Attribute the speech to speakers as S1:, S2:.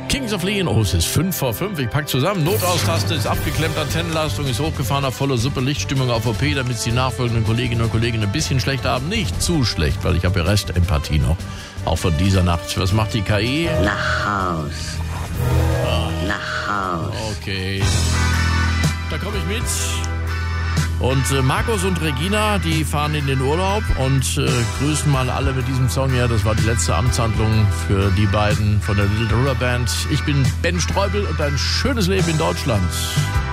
S1: Kings of Leon, oh, es ist 5 vor 5. Ich pack zusammen. Notaustaste ist abgeklemmt, Antennenleistung ist hochgefahren, auf voller Suppe, Lichtstimmung auf OP, damit es die nachfolgenden Kolleginnen und Kollegen ein bisschen schlechter haben. Nicht zu schlecht, weil ich habe ja Restempathie noch. Auch von dieser Nacht. Was macht die KI?
S2: Nach Haus. Nach Haus.
S1: Okay. Da komme ich mit. Und Markus und Regina, die fahren in den Urlaub und grüßen mal alle mit diesem Song. Ja, das war die letzte Amtshandlung für die beiden von der Little River Band. Ich bin Ben Streubel und ein schönes Leben in Deutschland.